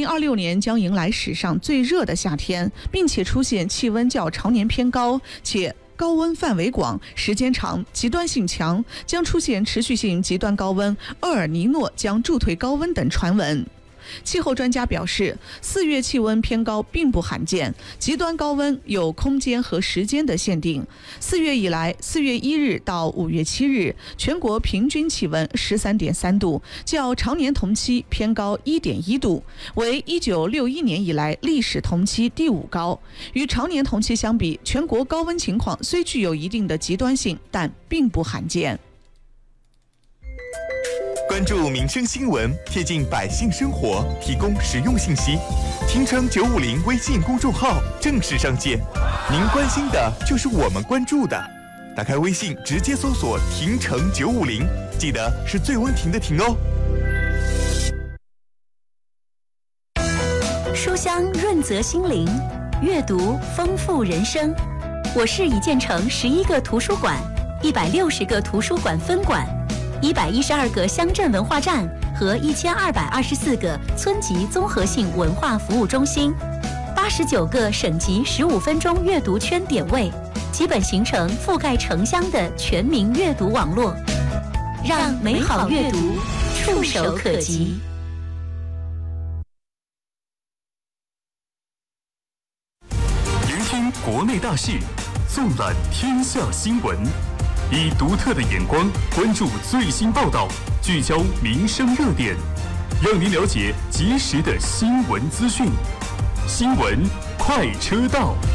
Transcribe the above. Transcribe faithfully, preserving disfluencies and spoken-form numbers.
二六年将迎来史上最热的夏天，并且出现气温较常年偏高，且高温范围广、时间长、极端性强，将出现持续性极端高温，厄尔尼诺将助推高温等传闻。气候专家表示，四月气温偏高并不罕见，极端高温有空间和时间的限定。四月以来，四月一日到五月七日，全国平均气温十三点三度，较常年同期偏高一点一度，为一九六一年以来历史同期第五高。与常年同期相比，全国高温情况虽具有一定的极端性，但并不罕见。 关注民生新闻，贴近百姓生活，提供实用信息。听城九五零微信公众号正式上线，您关心的就是我们关注的。打开微信，直接搜索“听城九五零”，记得是最温婷的婷哦。 书香润泽心灵，阅读丰富人生。我市已建成十一个图书馆，一百六十个图书馆分馆。一百一十二个乡镇文化站和一千二百二十四个村级综合性文化服务中心，八十九个省级十五分钟阅读圈点位，基本形成覆盖城乡的全民阅读网络，让美好阅读触手可及。 聆听国内大事，纵览天下新闻。以独特的眼光关注最新报道，聚焦民生热点，让您了解及时的新闻资讯。新闻快车道。